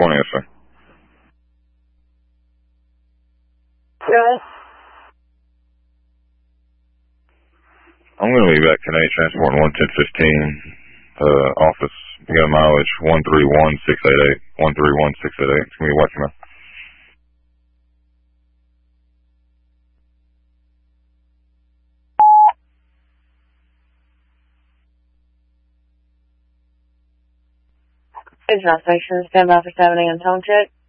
1020, yes, sir. Yeah. I'm going to be back tonight, transporting 11015, office. You got mileage 131688. 131688. It's going to be watching now. It's not station. Stand by for 7 a.m. tone check.